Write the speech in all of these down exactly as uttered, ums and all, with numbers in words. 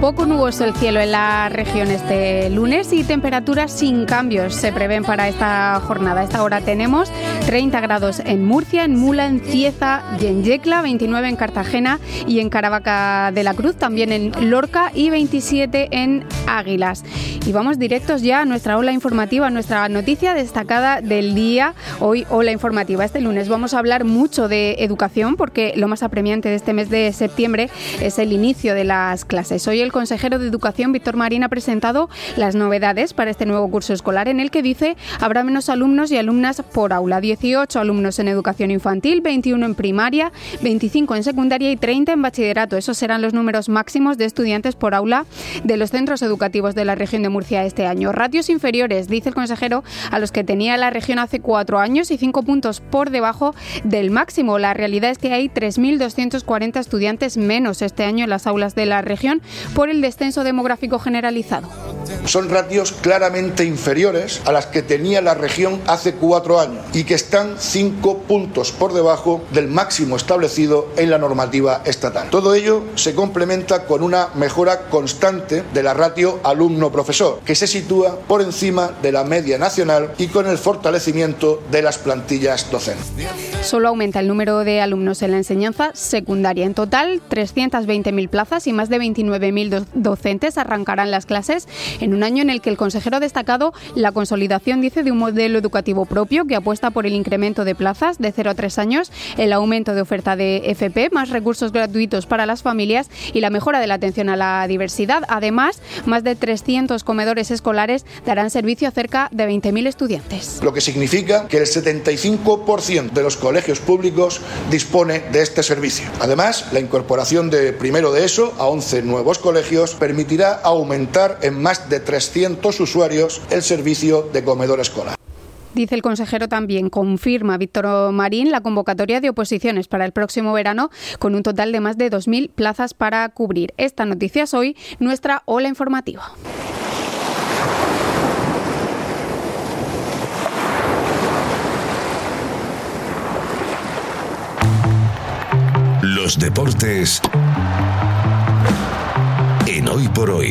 Poco nuboso el cielo en la región este lunes y temperaturas sin cambios se prevén para esta jornada. A esta hora tenemos treinta grados en Murcia, en Mula, en Cieza y en Yecla, veintinueve en Cartagena y en Caravaca de la Cruz, también en Lorca y veintisiete en Águilas. Y vamos directos ya a nuestra ola informativa, a nuestra noticia destacada del día. Hoy, ola informativa. Este lunes vamos a hablar mucho de educación porque lo más apremiante de este mes de septiembre es el inicio de las clases. Hoy el consejero de Educación, Víctor Marín, ha presentado las novedades para este nuevo curso escolar, en el que dice habrá menos alumnos y alumnas por aula. dieciocho alumnos en educación infantil, veintiuno en primaria, veinticinco en secundaria y treinta en bachillerato. Esos serán los números máximos de estudiantes por aula de los centros educativos de la región de Murcia este año. Ratios inferiores, dice el consejero, a los que tenía la región hace cuatro años y cinco puntos por debajo del máximo. La realidad es que hay tres mil doscientos cuarenta estudiantes menos este año en las aulas de la región por el descenso demográfico generalizado. Son ratios claramente inferiores a las que tenía la región hace cuatro años y que están cinco puntos por debajo del máximo establecido en la normativa estatal. Todo ello se complementa con una mejora constante de la ratio alumno-profesor, que se sitúa por encima de la media nacional y con el fortalecimiento de las plantillas docentes. Solo aumenta el número de alumnos en la enseñanza secundaria. En total, trescientas veinte mil plazas y más de veintinueve mil do- docentes arrancarán las clases en un año en el que el consejero ha destacado la consolidación, dice, de un modelo educativo propio que apuesta por el incremento de plazas de cero a tres años, el aumento de oferta de F P, más recursos gratuitos para las familias y la mejora de la atención a la diversidad. Además, más de trescientos comedores escolares darán servicio a cerca de veinte mil estudiantes. Lo que significa que el setenta y cinco por ciento de los colegios públicos dispone de este servicio. Además, la incorporación de primero de ESO a once nuevos colegios permitirá aumentar en más de trescientos usuarios el servicio de comedor escolar. Dice el consejero también, confirma Víctor Marín la convocatoria de oposiciones para el próximo verano con un total de más de dos mil plazas para cubrir. Esta noticia es hoy nuestra ola informativa. Los deportes en Hoy por Hoy.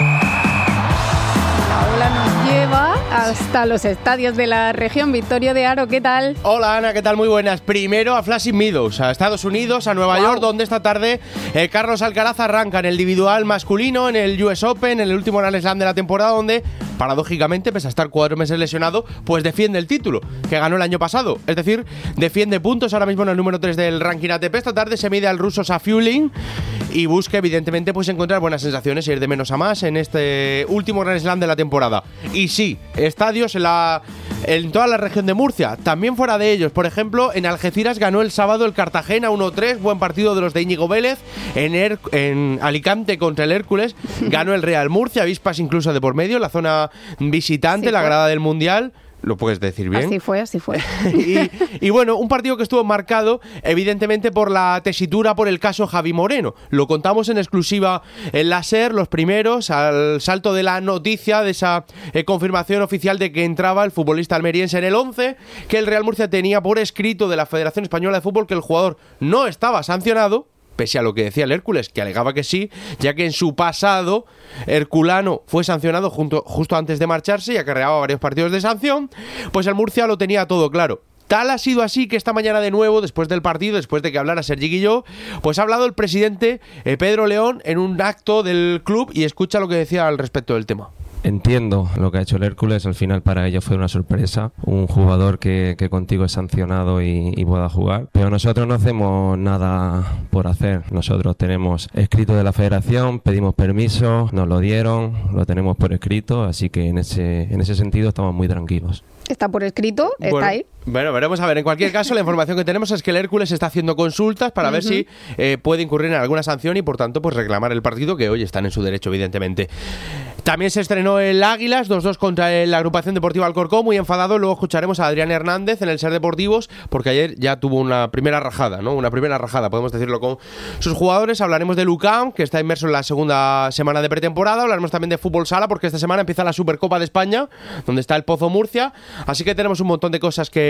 La ola nos lleva hasta los estadios de la región. Vittorio de Aro, ¿qué tal? Hola Ana, ¿qué tal? Muy buenas. Primero a Flushing Meadows, a Estados Unidos, a Nueva wow. York, donde esta tarde eh, Carlos Alcaraz arranca en el individual masculino, en el U S Open, en el último Grand Slam de la temporada, donde paradójicamente, pese a estar cuatro meses lesionado, pues defiende el título que ganó el año pasado. Es decir, defiende puntos ahora mismo en el número tres del ranking A T P. Esta tarde se mide al ruso Safiullin y busca evidentemente pues encontrar buenas sensaciones y ir de menos a más en este último Grand Slam de la temporada. Y sí, estadios en, la, en toda la región de Murcia, también fuera de ellos. Por ejemplo, en Algeciras ganó el sábado el Cartagena uno tres, buen partido de los de Íñigo Vélez. En, Her- en Alicante contra el Hércules ganó el Real Murcia, avispas incluso de por medio, la zona visitante, sí, la grada del Mundial. Lo puedes decir bien. Así fue, así fue. y, y bueno, un partido que estuvo marcado evidentemente por la tesitura por el caso Javi Moreno. Lo contamos en exclusiva en la SER, los primeros, al salto de la noticia, de esa eh, confirmación oficial de que entraba el futbolista almeriense en el once, que el Real Murcia tenía por escrito de la Federación Española de Fútbol que el jugador no estaba sancionado, pese a lo que decía el Hércules, que alegaba que sí, ya que en su pasado herculano fue sancionado junto, justo antes de marcharse y acarreaba varios partidos de sanción. Pues el Murcia lo tenía todo claro. Tal ha sido así que esta mañana de nuevo, después del partido, después de que hablara Sergi Guilló, pues ha hablado el presidente eh, Pedro León en un acto del club y escucha lo que decía al respecto del tema. Entiendo lo que ha hecho el Hércules, al final para ellos fue una sorpresa, un jugador que, que contigo es sancionado y, y pueda jugar, pero nosotros no hacemos nada por hacer, nosotros tenemos escrito de la federación, pedimos permiso, nos lo dieron, lo tenemos por escrito, así que en ese, en ese sentido estamos muy tranquilos. Está por escrito, está bueno, ahí. Bueno, veremos a ver. En cualquier caso, la información que tenemos es que el Hércules está haciendo consultas para uh-huh. ver si eh, puede incurrir en alguna sanción y, por tanto, pues reclamar el partido, que hoy están en su derecho, evidentemente. También se estrenó el Águilas, dos dos contra la agrupación deportiva Alcorcón, muy enfadado. Luego escucharemos a Adrián Hernández en el Ser Deportivos, porque ayer ya tuvo una primera rajada, ¿no? Una primera rajada, podemos decirlo, con sus jugadores. Hablaremos de Lucam, que está inmerso en la segunda semana de pretemporada. Hablaremos también de fútbol sala, porque esta semana empieza la Supercopa de España, donde está el Pozo Murcia. Así que tenemos un montón de cosas que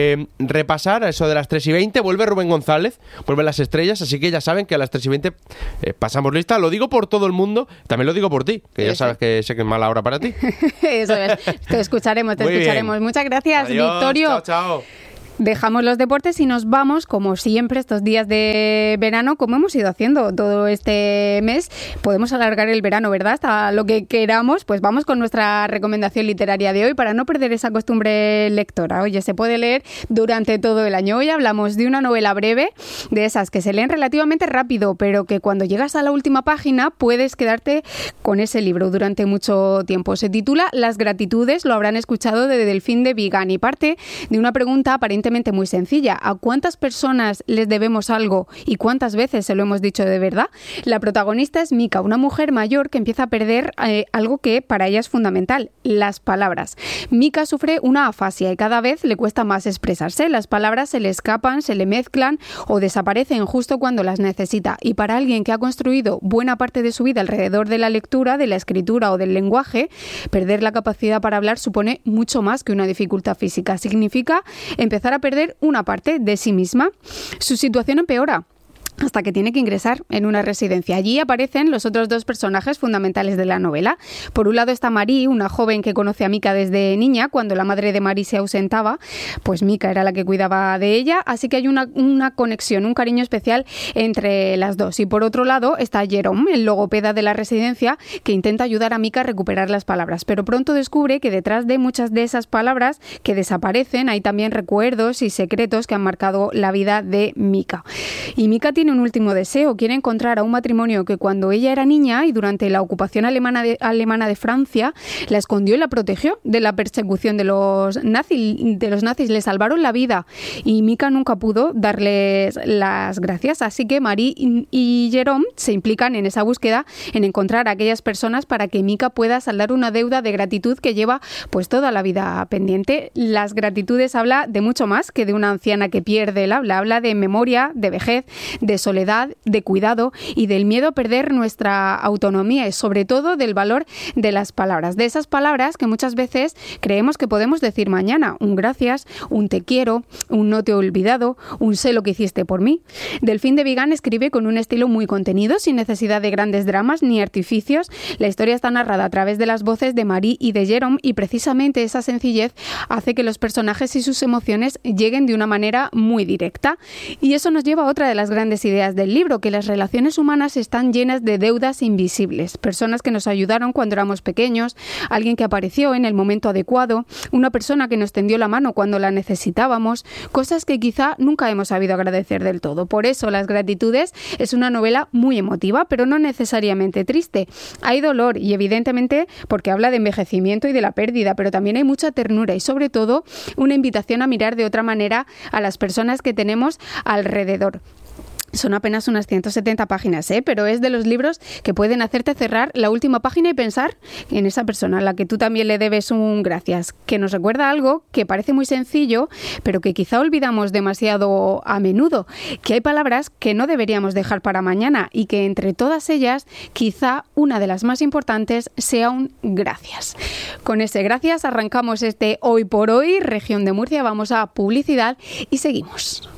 eh, repasar a eso de las tres y veinte. Vuelve Rubén González, vuelven las estrellas, así que ya saben que a las tres y veinte eh, pasamos lista. Lo digo por todo el mundo, también lo digo por ti, que ya sabes que sé que es mala hora para ti. Eso es, te escucharemos, te Muy escucharemos. bien. Muchas gracias, Adiós, Victorio. Chao, chao. Dejamos los deportes y nos vamos, como siempre, estos días de verano, como hemos ido haciendo todo este mes. Podemos alargar el verano, ¿verdad? Hasta lo que queramos. Pues vamos con nuestra recomendación literaria de hoy para no perder esa costumbre lectora. Oye, se puede leer durante todo el año. Hoy hablamos de una novela breve, de esas que se leen relativamente rápido, pero que cuando llegas a la última página puedes quedarte con ese libro durante mucho tiempo. Se titula Las gratitudes, lo habrán escuchado, de Delfín de Vigan, y parte de una pregunta aparentemente muy sencilla: ¿a cuántas personas les debemos algo y cuántas veces se lo hemos dicho de verdad? La protagonista es Mika, una mujer mayor que empieza a perder eh, algo que para ella es fundamental: las palabras. Mika sufre una afasia y cada vez le cuesta más expresarse. Las palabras se le escapan, se le mezclan o desaparecen justo cuando las necesita. Y para alguien que ha construido buena parte de su vida alrededor de la lectura, de la escritura o del lenguaje, perder la capacidad para hablar supone mucho más que una dificultad física. Significa empezar a perder una parte de sí misma. Su situación empeora hasta que tiene que ingresar en una residencia. Allí aparecen los otros dos personajes fundamentales de la novela. Por un lado está Marie, una joven que conoce a Mika desde niña. Cuando la madre de Marie se ausentaba, pues Mika era la que cuidaba de ella, así que hay una, una conexión, un cariño especial entre las dos. Y por otro lado está Jerome, el logopeda de la residencia, que intenta ayudar a Mika a recuperar las palabras, pero pronto descubre que detrás de muchas de esas palabras que desaparecen hay también recuerdos y secretos que han marcado la vida de Mika. Y Mika tiene un último deseo, quiere encontrar a un matrimonio que cuando ella era niña y durante la ocupación alemana de, alemana de Francia la escondió y la protegió de la persecución de los nazis, de los nazis, le salvaron la vida y Mika nunca pudo darles las gracias, así que Marie y, y Jerome se implican en esa búsqueda, en encontrar a aquellas personas para que Mika pueda saldar una deuda de gratitud que lleva pues toda la vida pendiente. Las gratitudes habla de mucho más que de una anciana que pierde el habla, habla de memoria, de vejez, de soledad, de cuidado y del miedo a perder nuestra autonomía y sobre todo del valor de las palabras, de esas palabras que muchas veces creemos que podemos decir mañana: un gracias, un te quiero, un no te he olvidado, un sé lo que hiciste por mí. Delfín de Vigan escribe con un estilo muy contenido, sin necesidad de grandes dramas ni artificios. La historia está narrada a través de las voces de Marie y de Jerome y precisamente esa sencillez hace que los personajes y sus emociones lleguen de una manera muy directa. Y eso nos lleva a otra de las grandes ideas del libro, que las relaciones humanas están llenas de deudas invisibles, personas que nos ayudaron cuando éramos pequeños, alguien que apareció en el momento adecuado, una persona que nos tendió la mano cuando la necesitábamos, cosas que quizá nunca hemos sabido agradecer del todo. Por eso Las gratitudes es una novela muy emotiva, pero no necesariamente triste. Hay dolor y evidentemente porque habla de envejecimiento y de la pérdida, pero también hay mucha ternura y sobre todo una invitación a mirar de otra manera a las personas que tenemos alrededor. Son apenas unas ciento setenta páginas, ¿eh? Pero es de los libros que pueden hacerte cerrar la última página y pensar en esa persona a la que tú también le debes un gracias, que nos recuerda algo que parece muy sencillo, pero que quizá olvidamos demasiado a menudo, que hay palabras que no deberíamos dejar para mañana y que entre todas ellas, quizá una de las más importantes sea un gracias. Con ese gracias arrancamos este Hoy por Hoy, Región de Murcia. Vamos a publicidad y seguimos.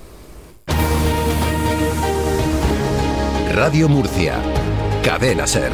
Radio Murcia, Cadena Ser.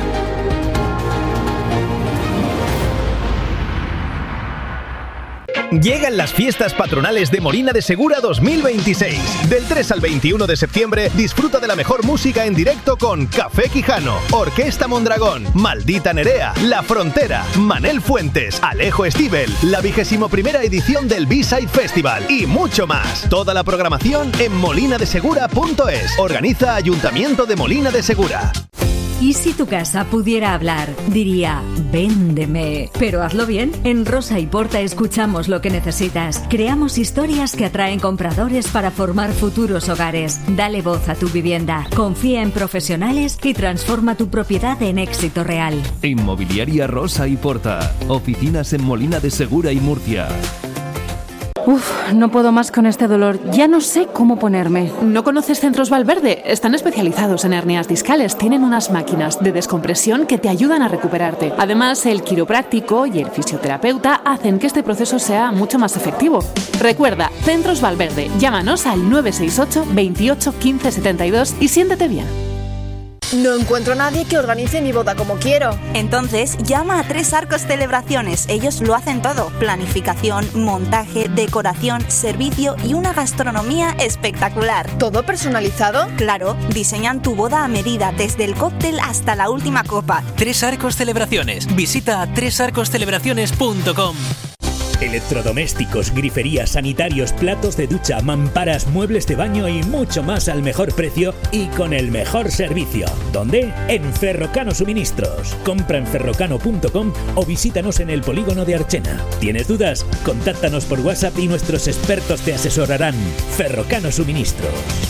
Llegan las fiestas patronales de Molina de Segura dos mil veintiséis. Del tres al veintiuno de septiembre disfruta de la mejor música en directo con Café Quijano, Orquesta Mondragón, Maldita Nerea, La Frontera, Manel Fuentes, Alejo Stivel, la vigésimo primera edición del B-Side Festival y mucho más. Toda la programación en molina de segura punto es. Organiza Ayuntamiento de Molina de Segura. ¿Y si tu casa pudiera hablar? Diría, véndeme. Pero hazlo bien. En Rosa y Porta escuchamos lo que necesitas. Creamos historias que atraen compradores para formar futuros hogares. Dale voz a tu vivienda. Confía en profesionales y transforma tu propiedad en éxito real. Inmobiliaria Rosa y Porta. Oficinas en Molina de Segura y Murcia. Uf, no puedo más con este dolor. Ya no sé cómo ponerme. ¿No conoces Centros Valverde? Están especializados en hernias discales. Tienen unas máquinas de descompresión que te ayudan a recuperarte. Además, el quiropráctico y el fisioterapeuta hacen que este proceso sea mucho más efectivo. Recuerda, Centros Valverde. Llámanos al nueve seis ocho, veintiocho, quince setenta y dos y siéntete bien. No encuentro a nadie que organice mi boda como quiero. Entonces, llama a Tres Arcos Celebraciones. Ellos lo hacen todo. Planificación, montaje, decoración, servicio y una gastronomía espectacular. ¿Todo personalizado? Claro, diseñan tu boda a medida, desde el cóctel hasta la última copa. Tres Arcos Celebraciones. Visita tres arcos celebraciones punto com. Electrodomésticos, griferías, sanitarios, platos de ducha, mamparas, muebles de baño y mucho más al mejor precio y con el mejor servicio. ¿Dónde? En Ferrocano Suministros. Compra en ferrocano punto com o visítanos en el polígono de Archena. ¿Tienes dudas? Contáctanos por WhatsApp y nuestros expertos te asesorarán. Ferrocano Suministros.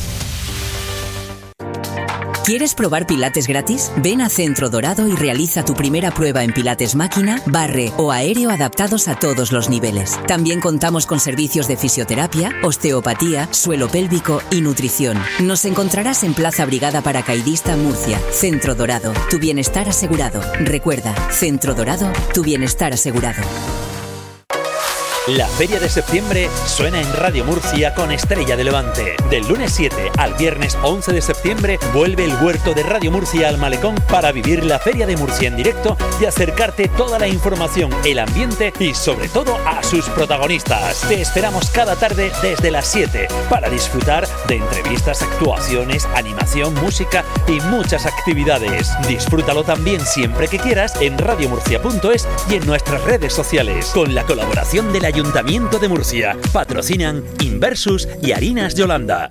¿Quieres probar pilates gratis? Ven a Centro Dorado y realiza tu primera prueba en pilates máquina, barre o aéreo adaptados a todos los niveles. También contamos con servicios de fisioterapia, osteopatía, suelo pélvico y nutrición. Nos encontrarás en Plaza Brigada Paracaidista, Murcia. Centro Dorado, tu bienestar asegurado. Recuerda, Centro Dorado, tu bienestar asegurado. La Feria de Septiembre suena en Radio Murcia con Estrella de Levante. Del lunes siete al viernes once de septiembre vuelve el huerto de Radio Murcia al Malecón para vivir la Feria de Murcia en directo y acercarte toda la información, el ambiente y sobre todo a sus protagonistas. Te esperamos cada tarde desde las siete para disfrutar de entrevistas, actuaciones, animación, música y muchas actividades. Disfrútalo también siempre que quieras en radio murcia punto es y en nuestras redes sociales con la colaboración de la Ayuntamiento de Murcia. Patrocinan Inversus y Harinas Yolanda.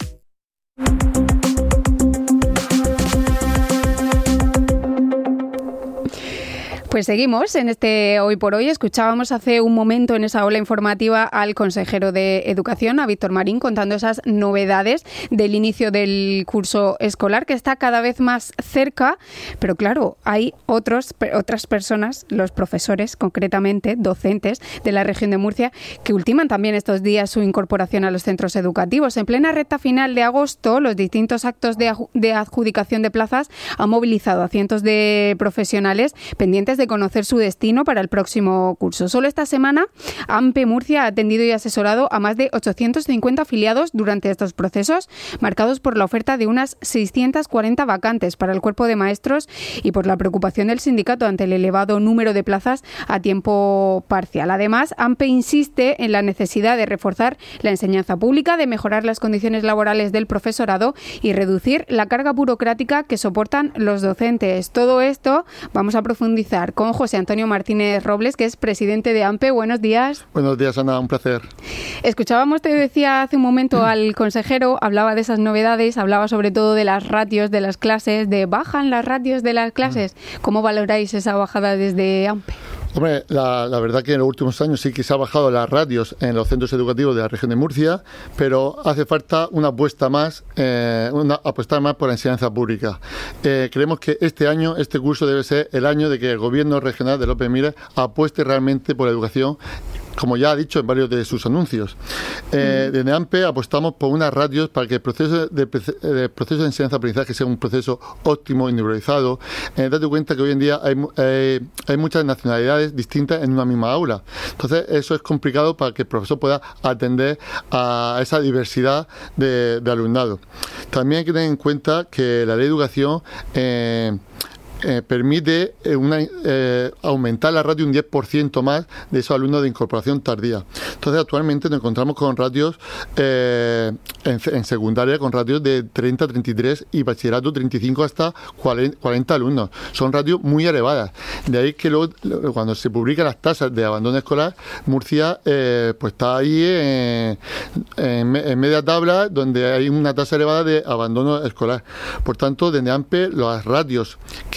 Pues seguimos en este Hoy por Hoy. Escuchábamos hace un momento en esa ola informativa al consejero de Educación, a Víctor Marín, contando esas novedades del inicio del curso escolar que está cada vez más cerca. Pero claro, hay otros, otras personas, los profesores concretamente, docentes de la región de Murcia, que ultiman también estos días su incorporación a los centros educativos. En plena recta final de agosto, los distintos actos de, de adjudicación de plazas han movilizado a cientos de profesionales pendientes de conocer su destino para el próximo curso. Solo esta semana, AMPE Murcia ha atendido y asesorado a más de ochocientos cincuenta afiliados durante estos procesos, marcados por la oferta de unas seiscientas cuarenta vacantes para el cuerpo de maestros y por la preocupación del sindicato ante el elevado número de plazas a tiempo parcial. Además, AMPE insiste en la necesidad de reforzar la enseñanza pública, de mejorar las condiciones laborales del profesorado y reducir la carga burocrática que soportan los docentes. Todo esto vamos a profundizar con José Antonio Martínez Robles, que es presidente de AMPE. Buenos días. Buenos días, Ana, un placer. Escuchábamos, te decía hace un momento al consejero, hablaba de esas novedades, hablaba sobre todo de las ratios de las clases, de bajan las ratios de las clases. ¿Cómo valoráis esa bajada desde AMPE? Hombre, la, la verdad que en los últimos años sí que se ha bajado las ratios en los centros educativos de la región de Murcia, pero hace falta una apuesta más, eh, una apostar más por la enseñanza pública. Eh, creemos que este año, este curso debe ser el año de que el gobierno regional de López Miras apueste realmente por la educación, como ya ha dicho en varios de sus anuncios. Eh, desde AMPE apostamos por unas ratios para que el proceso de, de, proceso de enseñanza-aprendizaje sea un proceso óptimo, individualizado. Eh, date cuenta que hoy en día hay, eh, hay muchas nacionalidades distintas en una misma aula. Entonces, eso es complicado para que el profesor pueda atender a esa diversidad de, de alumnado. También hay que tener en cuenta que la ley de educación eh, Eh, permite eh, una, eh, aumentar la ratio un diez por ciento más de esos alumnos de incorporación tardía. Entonces, actualmente nos encontramos con ratios eh, en, en secundaria, con ratios de treinta a treinta y tres y bachillerato treinta y cinco hasta cuarenta alumnos. Son ratios muy elevadas. De ahí que luego, cuando se publican las tasas de abandono escolar, Murcia eh, pues está ahí en, en, en media tabla, donde hay una tasa elevada de abandono escolar. Por tanto, desde AMPE, las ratios que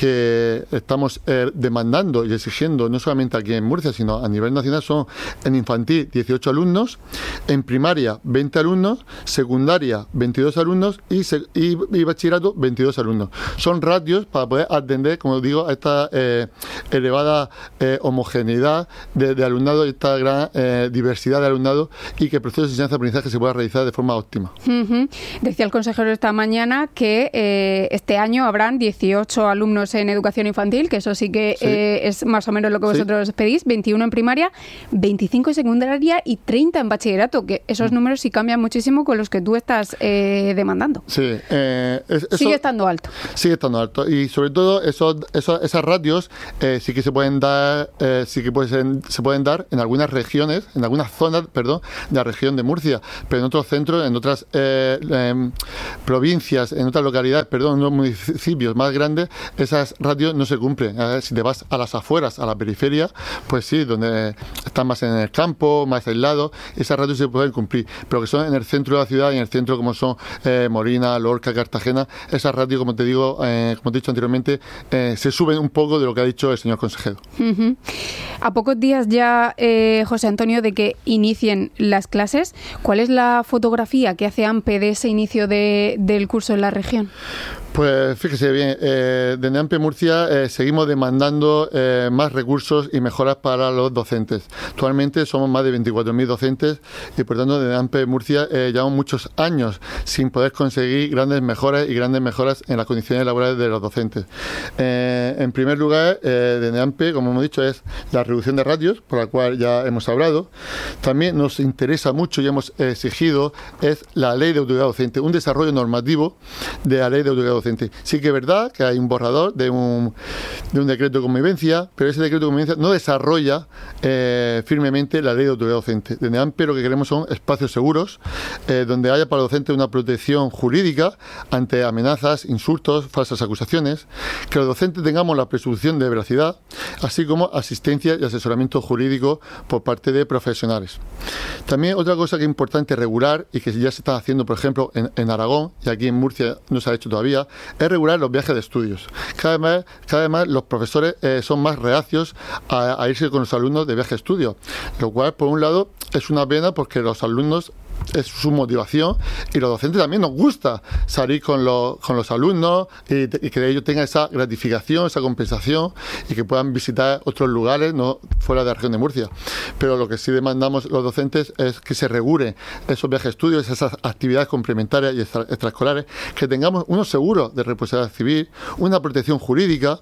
que estamos eh, demandando y exigiendo, no solamente aquí en Murcia, sino a nivel nacional, son en infantil dieciocho alumnos, en primaria veinte alumnos, secundaria veintidós alumnos y, se, y, y bachillerato veintidós alumnos. Son ratios para poder atender, como digo, a esta eh, elevada eh, homogeneidad de, de alumnado, esta gran eh, diversidad de alumnado, y que el proceso de enseñanza-aprendizaje se pueda realizar de forma óptima. Uh-huh. Decía el consejero esta mañana que eh, este año habrán dieciocho alumnos en educación infantil, que eso sí que sí. Eh, es más o menos lo que vosotros sí. pedís, veintiuno en primaria, veinticinco en secundaria y treinta en bachillerato, que esos números sí cambian muchísimo con los que tú estás eh, demandando. Sí. Eh, es, eso, sigue estando alto. Sigue estando alto. Y sobre todo esos, esos, esas ratios eh, sí que se pueden dar, eh, sí que pueden, se pueden dar en algunas regiones, en algunas zonas, perdón, de la región de Murcia, pero en otros centros, en otras eh, eh, provincias, en otras localidades, perdón, en los municipios más grandes, esas ratios no se cumplen. Eh, si te vas a las afueras, a la periferia, pues sí, donde están más en el campo, más aislados, esas ratios se pueden cumplir, pero que son en el centro de la ciudad y en el centro como son eh, Molina, Lorca, Cartagena, esas ratios, como te digo, eh, como te he dicho anteriormente, eh, se suben un poco de lo que ha dicho el señor consejero. Uh-huh. A pocos días ya, eh, José Antonio, de que inicien las clases, ¿cuál es la fotografía que hace AMPE de ese inicio de, del curso en la región? Pues fíjese bien, eh, desde AMPE Murcia eh, seguimos demandando eh, más recursos y mejoras para los docentes. Actualmente somos más de veinticuatro mil docentes y por tanto desde AMPE Murcia eh, llevamos muchos años sin poder conseguir grandes mejoras y grandes mejoras en las condiciones laborales de los docentes. Eh, en primer lugar, eh, desde AMPE, como hemos dicho, es la reducción de ratios, por la cual ya hemos hablado. También nos interesa mucho y hemos exigido es la ley de autoridad docente, un desarrollo normativo de la ley de autoridad docente. Sí que es verdad que hay un borrador de un, de un decreto de convivencia, pero ese decreto de convivencia no desarrolla eh, firmemente la ley de autoridad docente. Desde AMPE lo que queremos son espacios seguros, eh, donde haya para los docentes una protección jurídica ante amenazas, insultos, falsas acusaciones, que los docentes tengamos la presunción de veracidad, así como asistencia y asesoramiento jurídico por parte de profesionales. También otra cosa que es importante regular y que ya se está haciendo, por ejemplo, en, en Aragón, y aquí en Murcia no se ha hecho todavía, es regular los viajes de estudios. Cada vez, cada vez más los profesores eh, son más reacios a, a irse con los alumnos de viaje de estudio, lo cual, por un lado, es una pena porque los alumnos es su motivación y los docentes también nos gusta salir con los, con los alumnos y, y que ellos tengan esa gratificación, esa compensación y que puedan visitar otros lugares no fuera de la región de Murcia. Pero lo que sí demandamos los docentes es que se regulen esos viajes de estudios, esas actividades complementarias y extra, extraescolares, que tengamos unos seguros de responsabilidad civil, una protección jurídica,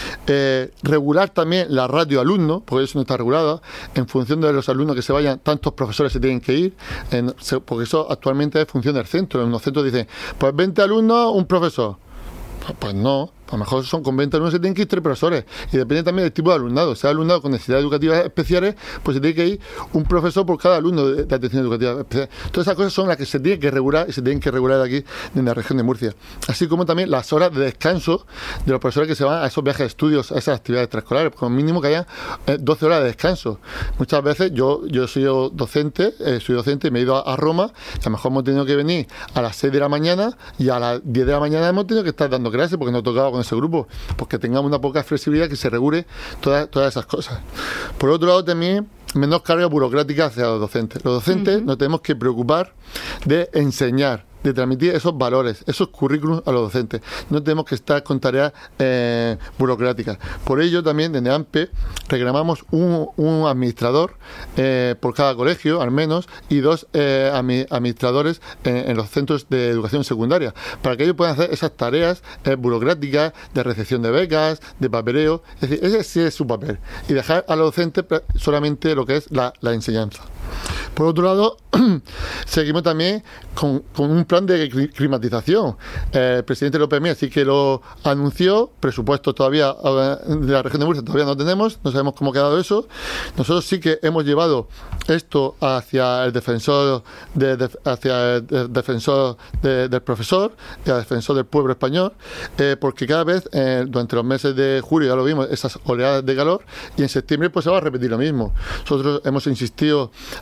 eh, regular también la ratio alumno, porque eso no está regulada, en función de los alumnos que se vayan, tantos profesores se tienen que ir, en, porque eso actualmente es función del centro. En los centros dicen, pues veinte alumnos, un profesor. Pues no, a lo mejor son con veinte alumnos se tienen que ir tres profesores y depende también del tipo de alumnado. Si hay alumnado con necesidades educativas especiales, pues se tiene que ir un profesor por cada alumno de, de atención educativa especial. Todas esas cosas son las que se tienen que regular y se tienen que regular aquí en la región de Murcia. Así como también las horas de descanso de los profesores que se van a esos viajes de estudios, a esas actividades extraescolares, como mínimo que haya eh, doce horas de descanso. Muchas veces yo yo soy docente, eh, soy docente y me he ido a, a Roma y a lo mejor hemos tenido que venir a las seis de la mañana y a las diez de la mañana hemos tenido que estar dando clases porque no tocaba con ese grupo, porque tengamos una poca flexibilidad, que se regule todas, todas esas cosas. Por otro lado también menos carga burocrática hacia los docentes. Los docentes uh-huh. nos tenemos que preocupar de enseñar, de transmitir esos valores, esos currículums a los docentes. No tenemos que estar con tareas eh, burocráticas. Por ello, también desde AMPE reclamamos un, un administrador eh, por cada colegio, al menos, y dos eh, administradores en, en los centros de educación secundaria, para que ellos puedan hacer esas tareas eh, burocráticas de recepción de becas, de papeleo. Es decir, ese sí es su papel. Y dejar a los docentes solamente lo que es la, la enseñanza. Por otro lado, seguimos también con, con un plan de climatización. Eh, el presidente López Miras sí que lo anunció, presupuesto todavía de la región de Murcia todavía no tenemos, no sabemos cómo ha quedado eso. Nosotros sí que hemos llevado esto hacia el defensor de, de, hacia el defensor de, del profesor y al defensor del pueblo español, eh, porque cada vez eh, durante los meses de julio ya lo vimos, esas oleadas de calor, y en septiembre pues se va a repetir lo mismo. Nosotros hemos insistido al consejero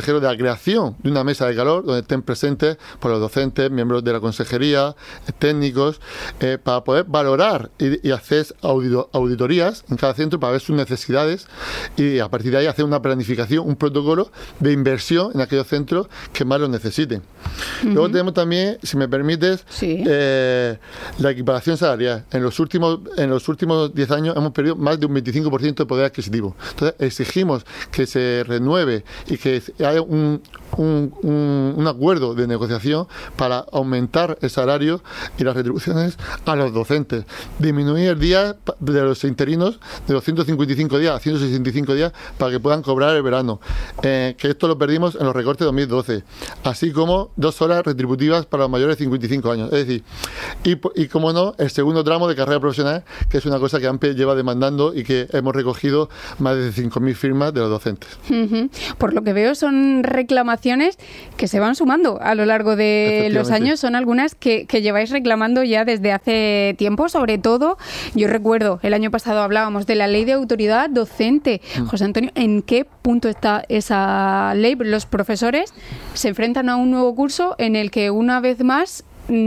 consejero de la creación de una mesa de calor donde estén presentes por los docentes, miembros de la consejería, técnicos, eh, para poder valorar y, y hacer audito, auditorías en cada centro para ver sus necesidades y a partir de ahí hacer una planificación, un protocolo de inversión en aquellos centros que más lo necesiten. Uh-huh. Luego tenemos también, si me permites, sí. eh, la equiparación salarial. En los últimos en los últimos diez años hemos perdido más de un veinticinco por ciento de poder adquisitivo. Entonces exigimos que se renueve y que haya un, un, un, un acuerdo de negociación para aumentar el salario y las retribuciones a los docentes. Disminuir el día de los interinos de los ciento cincuenta y cinco días a ciento sesenta y cinco días para que puedan cobrar el verano. Eh, que esto lo perdimos en los recortes de dos mil doce. Así como dos horas retributivas para los mayores de cincuenta y cinco años. Es decir, y, y como no, el segundo tramo de carrera profesional, que es una cosa que AMPE lleva demandando y que hemos recogido más de cinco mil firmas de los docentes. Uh-huh. Por lo que veo son reclamaciones que se van sumando a lo largo de los años. Son algunas que, que lleváis reclamando ya desde hace tiempo. Sobre todo, yo recuerdo, el año pasado hablábamos de la ley de autoridad docente. Uh-huh. José Antonio, ¿en qué punto está esa ley? Los profesores se enfrentan a un nuevo curso en el que una vez más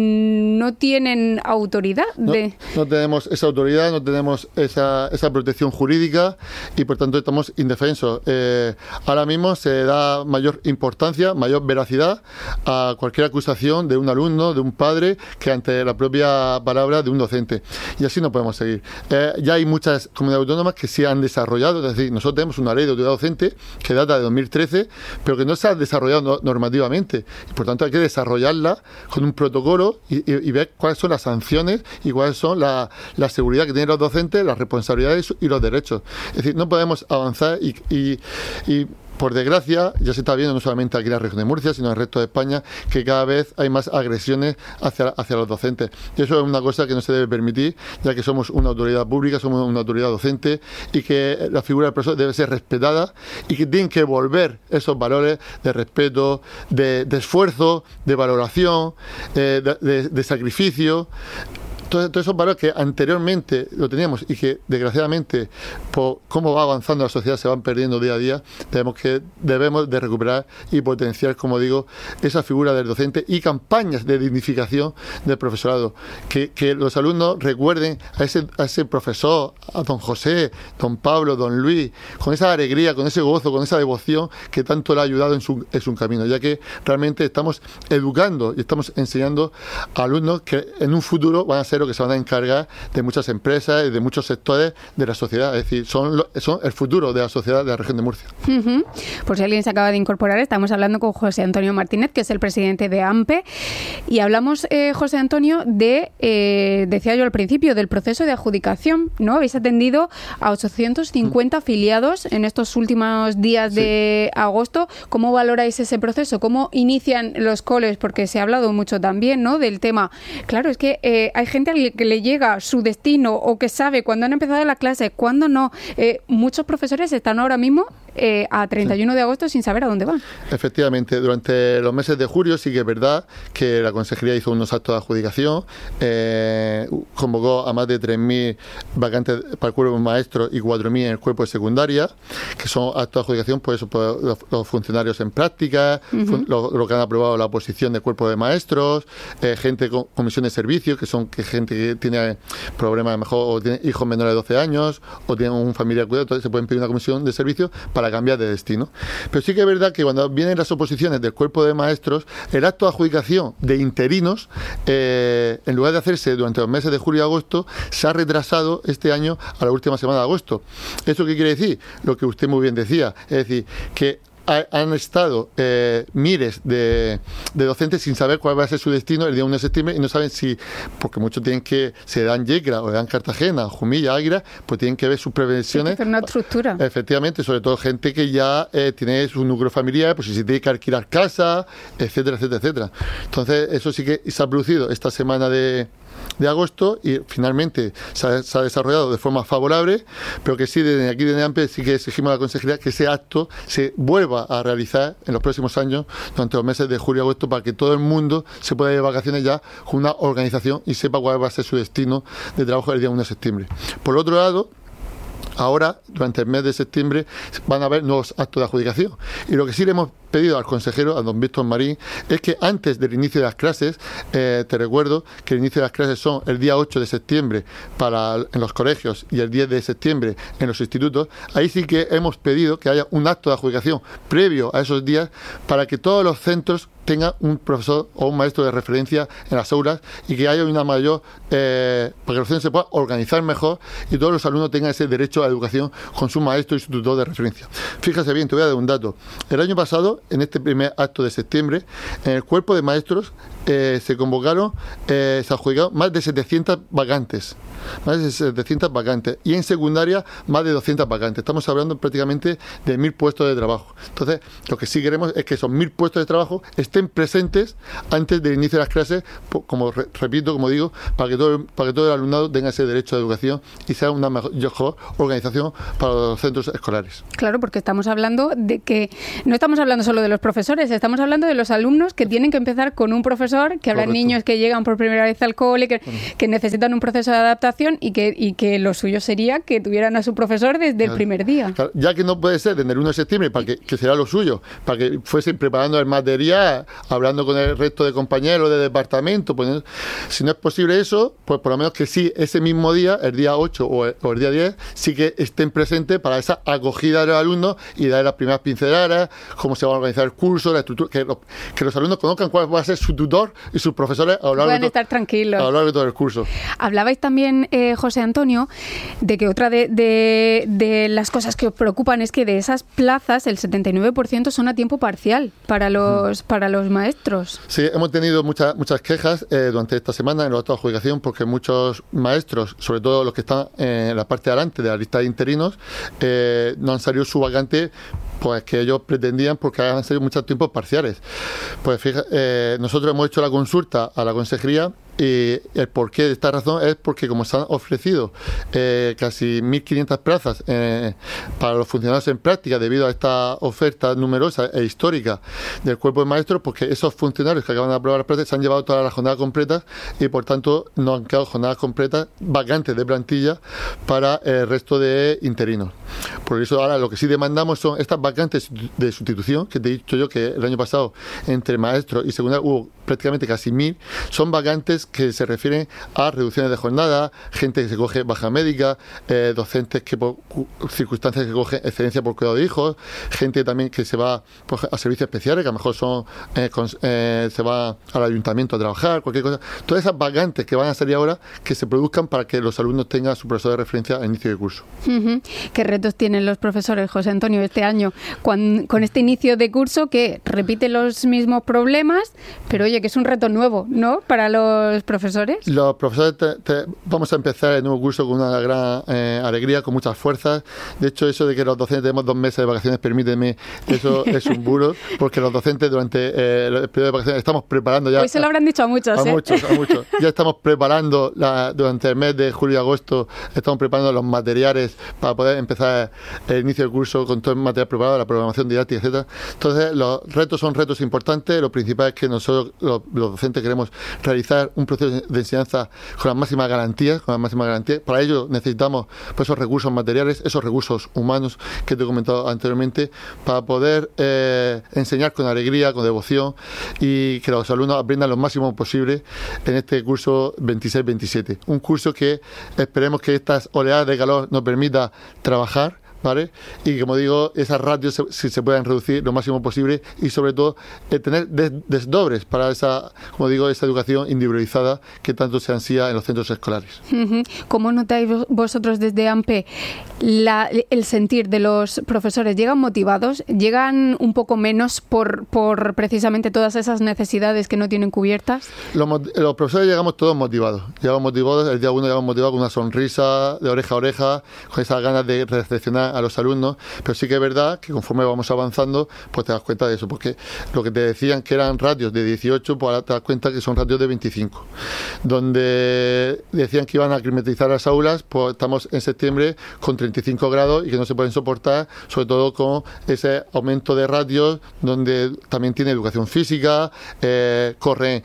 no tienen autoridad. De... No, no tenemos esa autoridad, no tenemos esa, esa protección jurídica y por tanto estamos indefensos. Eh, ahora mismo se da mayor importancia, mayor veracidad a cualquier acusación de un alumno, de un padre, que ante la propia palabra de un docente. Y así no podemos seguir. Eh, ya hay muchas comunidades autónomas que sí han desarrollado, es decir, nosotros tenemos una ley de autoridad docente que data de dos mil trece, pero que no se ha desarrollado no, normativamente. Y por tanto hay que desarrollarla con un protocolo Y, y, y ver cuáles son las sanciones y cuáles son la, la seguridad que tienen los docentes, las responsabilidades y los derechos. Es decir, no podemos avanzar y, y, y por desgracia, ya se está viendo no solamente aquí en la región de Murcia, sino en el resto de España, que cada vez hay más agresiones hacia, hacia los docentes. Y eso es una cosa que no se debe permitir, ya que somos una autoridad pública, somos una autoridad docente, y que la figura del profesor debe ser respetada y que tienen que volver esos valores de respeto, de, de esfuerzo, de valoración, eh, de, de, de sacrificio. Todos, todos esos valores que anteriormente lo teníamos y que desgraciadamente por cómo va avanzando la sociedad se van perdiendo día a día, debemos que debemos de recuperar y potenciar, como digo, esa figura del docente y campañas de dignificación del profesorado, que, que los alumnos recuerden a ese, a ese profesor, a don José, don Pablo, don Luis, con esa alegría, con ese gozo, con esa devoción que tanto le ha ayudado en su, en su camino, ya que realmente estamos educando y estamos enseñando a alumnos que en un futuro van a ser lo que se van a encargar de muchas empresas y de muchos sectores de la sociedad. Es decir, son, lo, son el futuro de la sociedad de la región de Murcia. Uh-huh. Por si alguien se acaba de incorporar, estamos hablando con José Antonio Martínez, que es el presidente de AMPE, y hablamos, eh, José Antonio, de, eh, decía yo al principio, del proceso de adjudicación, ¿no? Habéis atendido a ochocientos cincuenta uh-huh. afiliados en estos últimos días sí. de agosto. ¿Cómo valoráis ese proceso? ¿Cómo inician los coles? Porque se ha hablado mucho también, ¿no?, del tema. Claro, es que eh, hay gente que le llega su destino o que sabe cuándo han empezado las clases, cuándo no. Eh, muchos profesores están ahora mismo eh, a treinta y uno sí. de agosto sin saber a dónde van. Efectivamente, durante los meses de julio sí que es verdad que la Consejería hizo unos actos de adjudicación, eh, convocó a más de tres mil vacantes para el cuerpo de maestros y cuatro mil en el cuerpo de secundaria, que son actos de adjudicación, pues, pues los, los funcionarios en práctica, uh-huh. fun, lo, lo que han aprobado la oposición del cuerpo de maestros, eh, gente con comisión de servicios, que son que gente que tiene problemas, mejor, o tiene hijos menores de doce años, o tiene un familiar cuidado, entonces se pueden pedir una comisión de servicios para cambiar de destino. Pero sí que es verdad que cuando vienen las oposiciones del cuerpo de maestros, el acto de adjudicación de interinos, eh, en lugar de hacerse durante los meses de julio y agosto, se ha retrasado este año a la última semana de agosto. ¿Eso qué quiere decir? Lo que usted muy bien decía, es decir, que han estado eh, miles de, de docentes sin saber cuál va a ser su destino el día uno de septiembre y no saben si, porque muchos tienen que, se dan Yecla o le dan Cartagena, Jumilla, Águila, pues tienen que ver sus prevenciones. Hacer una estructura. Efectivamente, sobre todo gente que ya eh, tiene su núcleo familiar, pues si se tiene que alquilar casa, etcétera, etcétera, etcétera. Entonces, eso sí que se ha producido esta semana de de agosto y finalmente se ha, se ha desarrollado de forma favorable, pero que sí, desde aquí de AMPE sí que exigimos a la Consejería que ese acto se vuelva a realizar en los próximos años durante los meses de julio y agosto para que todo el mundo se pueda ir de vacaciones ya con una organización y sepa cuál va a ser su destino de trabajo el día uno de septiembre. Por otro lado, Ahora, durante el mes de septiembre, van a haber nuevos actos de adjudicación. Y lo que sí le hemos pedido al consejero, a don Víctor Marín, es que antes del inicio de las clases, eh, te recuerdo que el inicio de las clases son el día ocho de septiembre para, en los colegios y el diez de septiembre en los institutos. Ahí sí que hemos pedido que haya un acto de adjudicación previo a esos días para que todos los centros tenga un profesor o un maestro de referencia en las aulas y que haya una mayor, eh, para que los centros se puedan organizar mejor y todos los alumnos tengan ese derecho a la educación con su maestro y su tutor de referencia. Fíjese bien, te voy a dar un dato. El año pasado, en este primer acto de septiembre, en el cuerpo de maestros eh, se convocaron, eh, se adjudicaron más de setecientas vacantes. Más de setecientas vacantes. Y en secundaria, más de doscientas vacantes. Estamos hablando prácticamente de mil puestos de trabajo. Entonces, lo que sí queremos es que esos mil puestos de trabajo estén presentes antes del inicio de las clases, como re, repito, como digo, para que, todo, para que todo el alumnado tenga ese derecho a educación y sea una mejor, mejor organización para los centros escolares. Claro, porque estamos hablando de que no estamos hablando solo de los profesores, estamos hablando de los alumnos que tienen que empezar con un profesor, que habrá Correcto. Niños que llegan por primera vez al cole, que, que necesitan un proceso de adaptación y que, y que lo suyo sería que tuvieran a su profesor desde claro. el primer día. Claro. Ya que no puede ser desde el uno de septiembre, para que, que será lo suyo, para que fuesen preparando el material, hablando con el resto de compañeros de departamento. Pues, si no es posible eso, pues por lo menos que sí, ese mismo día, el día ocho o el, o el día diez, sí que estén presentes para esa acogida de los alumnos y dar las primeras pinceladas, cómo se va a organizar el curso, la estructura, que, lo, que los alumnos conozcan cuál va a ser su tutor y sus profesores a lo largo, pueden de, estar tranquilos. a lo largo de todo el curso. Hablabais también, eh, José Antonio, de que otra de, de, de las cosas que os preocupan es que de esas plazas el setenta y nueve por ciento son a tiempo parcial para los, mm. para los maestros. Sí, hemos tenido muchas muchas quejas eh, durante esta semana en los actos de adjudicación porque muchos maestros, sobre todo los que están en la parte de adelante de la lista de interinos, eh, no han salido su vacante pues que ellos pretendían porque han salido muchos tiempos parciales. Pues fíjate, eh, nosotros hemos hecho la consulta a la consejería y el porqué de esta razón es porque como se han ofrecido eh, casi mil quinientas plazas eh, para los funcionarios en práctica debido a esta oferta numerosa e histórica del cuerpo de maestros, porque esos funcionarios que acaban de aprobar las prácticas se han llevado todas las jornadas completas y por tanto no han quedado jornadas completas vacantes de plantilla para el resto de interinos. Por eso ahora lo que sí demandamos son estas vacantes de sustitución, que te he dicho yo que el año pasado entre maestros y secundarios hubo prácticamente casi mil, son vacantes que se refieren a reducciones de jornada, gente que se coge baja médica, eh, docentes que por circunstancias que cogen excedencia por cuidado de hijos, gente también que se va pues, a servicios especiales, que a lo mejor son eh, con, eh, se va al ayuntamiento a trabajar, cualquier cosa. Todas esas vacantes que van a salir ahora, que se produzcan para que los alumnos tengan su profesor de referencia al inicio del curso. Uh-huh. ¿Qué retos tienen los profesores, José Antonio, este año con, con este inicio de curso que repite los mismos problemas, pero oye, que es un reto nuevo, ¿no?, para los profesores? Los profesores te, te, vamos a empezar el nuevo curso con una gran eh, alegría, con muchas fuerzas. De hecho, eso de que los docentes tenemos dos meses de vacaciones, permíteme, eso es un bulo, porque los docentes durante eh, el periodo de vacaciones estamos preparando ya... Hoy se lo habrán dicho a muchos, a ¿eh? muchos, a muchos. Ya estamos preparando la, durante el mes de julio y agosto, estamos preparando los materiales para poder empezar el inicio del curso con todo el material preparado, la programación didáctica, etcétera. Entonces, los retos son retos importantes. Lo principal es que nosotros, los, los docentes, queremos realizar un proceso de enseñanza con las máximas garantías, con las máximas garantías. Para ello necesitamos pues, esos recursos materiales, esos recursos humanos que te he comentado anteriormente, para poder eh, enseñar con alegría, con devoción y que los alumnos aprendan lo máximo posible en este curso veintiséis veintisiete. Un curso que esperemos que estas oleadas de calor nos permita trabajar, ¿vale? Y como digo, esas ratios se, si se puedan reducir lo máximo posible y sobre todo eh, tener des, desdobres para esa, como digo, esa educación individualizada que tanto se ansía en los centros escolares. Uh-huh. ¿Cómo notáis vosotros desde AMPE la, el sentir de los profesores? ¿Llegan motivados? ¿Llegan un poco menos por, por precisamente todas esas necesidades que no tienen cubiertas? Los, los profesores llegamos todos motivados. Llegamos motivados, el día uno llegamos motivados con una sonrisa de oreja a oreja, con esas ganas de recepcionar enseñar a los alumnos, pero sí que es verdad que conforme vamos avanzando, pues te das cuenta de eso, porque lo que te decían que eran ratios de dieciocho, pues ahora te das cuenta que son ratios de veinticinco. Donde decían que iban a climatizar las aulas, pues estamos en septiembre con treinta y cinco grados y que no se pueden soportar, sobre todo con ese aumento de ratios, donde también tiene educación física, eh, corren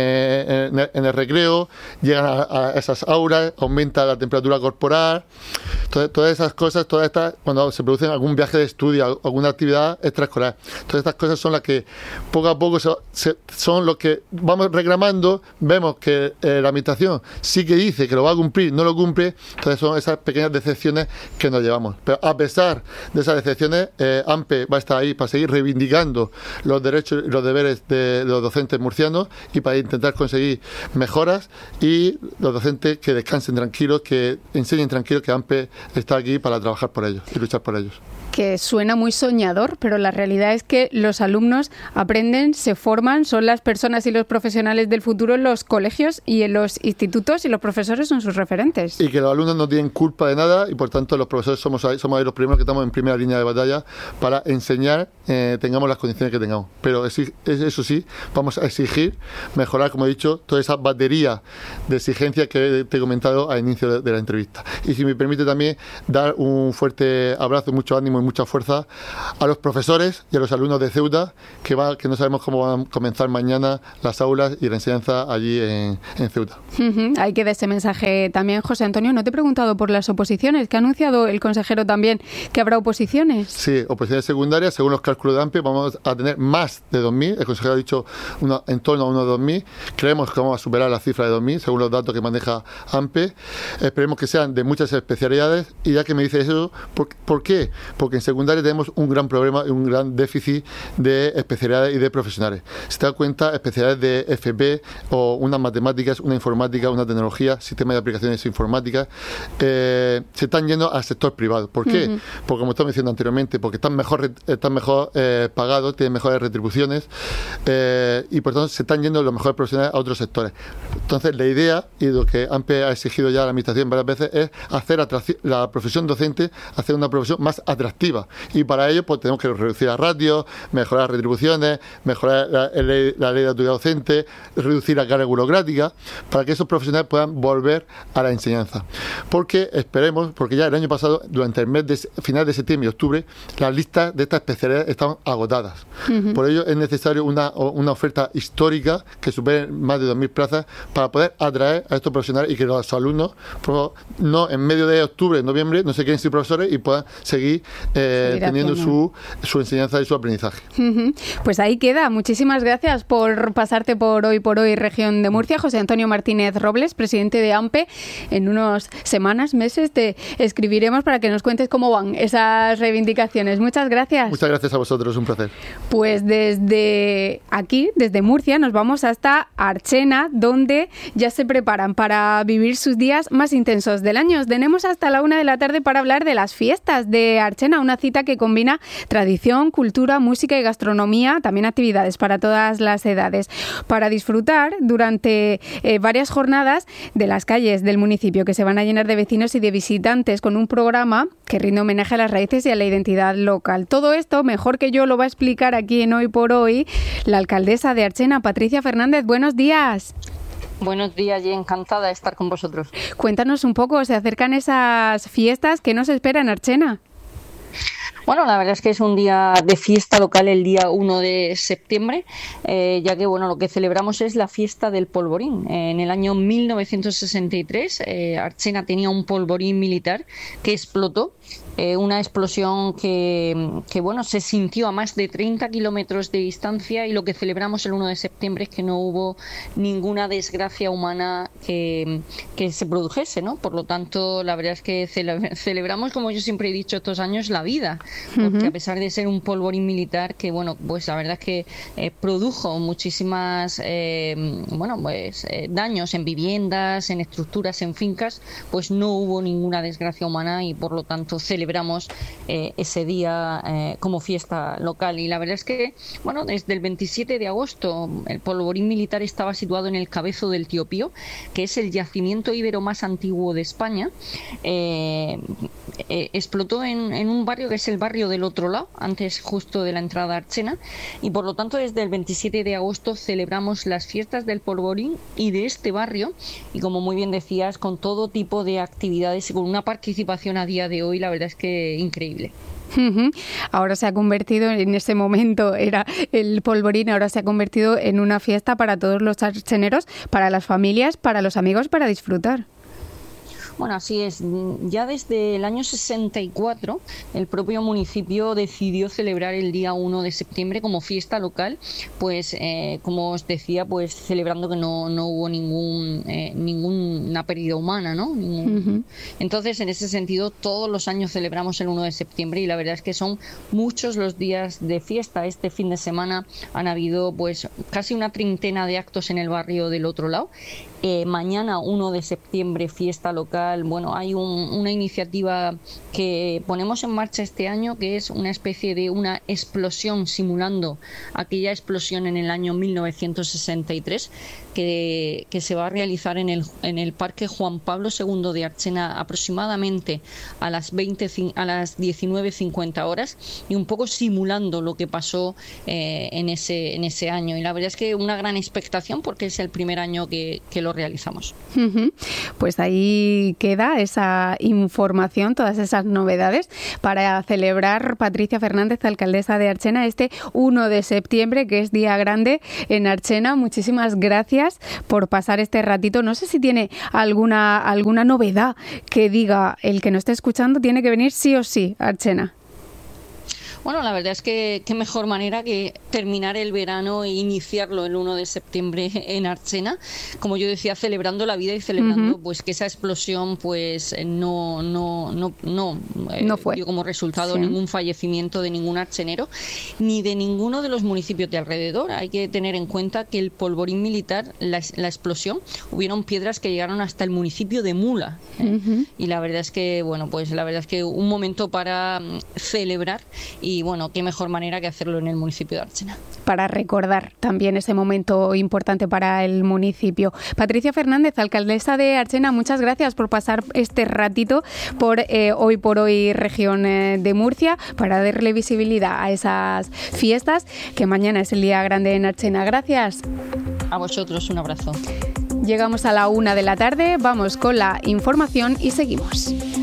eh, en, en el recreo, llegan a, a esas aulas, aumenta la temperatura corporal, todas, todas esas cosas, todas estas, cuando se producen algún viaje de estudio, alguna actividad extraescolar, todas estas cosas son las que poco a poco se, se, son lo que vamos reclamando, vemos que eh, la administración sí que dice que lo va a cumplir, no lo cumple, entonces son esas pequeñas decepciones que nos llevamos. Pero a pesar de esas decepciones, eh, AMPE va a estar ahí para seguir reivindicando los derechos y los deberes de los docentes murcianos y para intentar conseguir mejoras, y los docentes que descansen tranquilos, que enseñen tranquilos que AMPE está aquí para trabajar por ellos y luchar por ellos. Que suena muy soñador, pero la realidad es que los alumnos aprenden, se forman, son las personas y los profesionales del futuro en los colegios y en los institutos, y los profesores son sus referentes. Y que los alumnos no tienen culpa de nada, y por tanto los profesores somos ahí, somos ahí los primeros que estamos en primera línea de batalla para enseñar, eh, tengamos las condiciones que tengamos. Pero eso sí, vamos a exigir mejorar, como he dicho, toda esa batería de exigencias que te he comentado al inicio de, de la entrevista. Y si me permite también dar un fuerte abrazo y mucho ánimo y mucha fuerza a los profesores y a los alumnos de Ceuta, que va, que no sabemos cómo van a comenzar mañana las aulas y la enseñanza allí en, en Ceuta. Uh-huh. Hay que dar ese mensaje también. José Antonio, no te he preguntado por las oposiciones, que ha anunciado el consejero también que habrá oposiciones. Sí, oposiciones secundarias, según los cálculos de AMPE, vamos a tener más de dos mil, el consejero ha dicho una, en torno a unos dos mil, creemos que vamos a superar la cifra de dos mil, según los datos que maneja AMPE, esperemos que sean de muchas especialidades, y ya que me dice eso, ¿por, ¿por qué? Porque en secundaria tenemos un gran problema y un gran déficit de especialidades y de profesionales. Si te das cuenta, especialidades de F P o unas matemáticas, una informática, una tecnología, sistema de aplicaciones informáticas, eh, se están yendo al sector privado. ¿Por qué? Uh-huh. Porque, como estamos diciendo anteriormente, porque están mejor, están mejor eh, pagados, tienen mejores retribuciones, eh, y por tanto se están yendo los mejores profesionales a otros sectores. Entonces, la idea, y lo que AMPE ha exigido ya a la administración varias veces, es hacer la profesión docente, hacer una profesión más atractiva. Y para ello, pues tenemos que reducir las ratios, mejorar las retribuciones, mejorar la, la, la ley de autoridad docente, reducir la carga burocrática, para que esos profesionales puedan volver a la enseñanza. Porque esperemos, porque ya el año pasado, durante el mes de final de septiembre y octubre, las listas de estas especialidades estaban agotadas. Uh-huh. Por ello es necesario una, una oferta histórica que supere más de dos mil plazas para poder atraer a estos profesionales y que los alumnos, pues, no en medio de octubre, noviembre, no se queden sin profesores y puedan seguir Eh, teniendo su, su enseñanza y su aprendizaje. Uh-huh. Pues ahí queda. Muchísimas gracias por pasarte por Hoy por Hoy Región de Murcia. José Antonio Martínez Robles, presidente de AMPE. En unas semanas, meses, te escribiremos para que nos cuentes cómo van esas reivindicaciones. Muchas gracias. Muchas gracias a vosotros, un placer. Pues desde aquí, desde Murcia, nos vamos hasta Archena, donde ya se preparan para vivir sus días más intensos del año. Tenemos hasta la una de la tarde para hablar de las fiestas de Archena, una cita que combina tradición, cultura, música y gastronomía, también actividades para todas las edades, para disfrutar durante eh, varias jornadas de las calles del municipio, que se van a llenar de vecinos y de visitantes, con un programa que rinde homenaje a las raíces y a la identidad local. Todo esto, mejor que yo, lo va a explicar aquí en Hoy por Hoy la alcaldesa de Archena, Patricia Fernández. Buenos días. Buenos días y encantada de estar con vosotros. Cuéntanos un poco, se acercan esas fiestas, ¿qué nos espera en Archena? Bueno, la verdad es que es un día de fiesta local el día uno de septiembre, eh, ya que bueno, lo que celebramos es la fiesta del polvorín. En el año mil novecientos sesenta y tres, eh, Archena tenía un polvorín militar que explotó. Eh, una explosión que, que bueno, se sintió a más de treinta kilómetros de distancia, y lo que celebramos el uno de septiembre es que no hubo ninguna desgracia humana que, que se produjese, ¿no? Por lo tanto, la verdad es que cele- celebramos, como yo siempre he dicho estos años, la vida. porque uh-huh. a pesar de ser un polvorín militar que, bueno, pues la verdad es que eh, produjo muchísimas eh, bueno, pues eh, daños en viviendas, en estructuras, en fincas, pues no hubo ninguna desgracia humana y por lo tanto celebramos eh, ese día eh, como fiesta local. Y la verdad es que, bueno, desde el veintisiete de agosto el polvorín militar estaba situado en el Cabezo del Tío Pío, que es el yacimiento íbero más antiguo de España. Eh, eh, explotó en, en un barrio que es el barrio del Otro Lado, antes justo de la entrada a Archena, y por lo tanto desde el veintisiete de agosto celebramos las fiestas del polvorín y de este barrio, y como muy bien decías, con todo tipo de actividades y con una participación a día de hoy, la verdad es que increíble. Uh-huh. Ahora se ha convertido, en ese momento era el polvorín, ahora se ha convertido en una fiesta para todos los archeneros, para las familias, para los amigos, para disfrutar. Bueno, así es. Ya desde el año sesenta y cuatro el propio municipio decidió celebrar el día uno de septiembre como fiesta local, pues eh, como os decía, pues celebrando que no, no hubo ningún eh, ninguna pérdida humana, ¿no? Ningún... Uh-huh. Entonces, en ese sentido, todos los años celebramos el uno de septiembre y la verdad es que son muchos los días de fiesta. Este fin de semana han habido pues casi una treintena de actos en el barrio del Otro Lado. Eh, mañana uno de septiembre, fiesta local. Bueno, hay un, una iniciativa que ponemos en marcha este año que es una especie de una explosión simulando aquella explosión en el año mil novecientos sesenta y tres que, que se va a realizar en el, en el Parque Juan Pablo segundo de Archena aproximadamente a las, veinte, a las diecinueve cincuenta horas y un poco simulando lo que pasó eh, en, ese, en ese año. Y la verdad es que una gran expectación porque es el primer año que, que lo realizamos. Uh-huh. Pues ahí queda esa información, todas esas novedades para celebrar, Patricia Fernández, alcaldesa de Archena, este uno de septiembre, que es día grande en Archena. Muchísimas gracias por pasar este ratito. No sé si tiene alguna, alguna novedad que diga el que no esté escuchando, tiene que venir sí o sí a Archena. Bueno, la verdad es que qué mejor manera que terminar el verano e iniciarlo el uno de septiembre en Archena, como yo decía, celebrando la vida y celebrando uh-huh. pues que esa explosión pues no no no no, eh, no fue dio como resultado sí. ningún fallecimiento de ningún archenero ni de ninguno de los municipios de alrededor. Hay que tener en cuenta que el polvorín militar, la, la explosión, hubieron piedras que llegaron hasta el municipio de Mula ¿eh? uh-huh. y la verdad es que bueno pues la verdad es que un momento para um, celebrar. Y bueno, qué mejor manera que hacerlo en el municipio de Archena. Para recordar también ese momento importante para el municipio. Patricia Fernández, alcaldesa de Archena, muchas gracias por pasar este ratito por eh, Hoy por Hoy región eh, de Murcia para darle visibilidad a esas fiestas, que mañana es el día grande en Archena. Gracias. A vosotros, un abrazo. Llegamos a la una de la tarde, vamos con la información y seguimos.